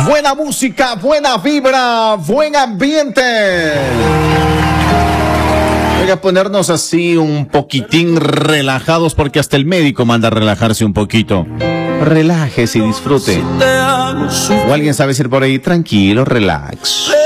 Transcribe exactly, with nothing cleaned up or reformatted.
Buena música, buena vibra, buen ambiente. Voy a ponernos así un poquitín relajados porque hasta el médico manda a relajarse un poquito. Relájese y disfrute. O alguien sabe decir por ahí, tranquilo, relax.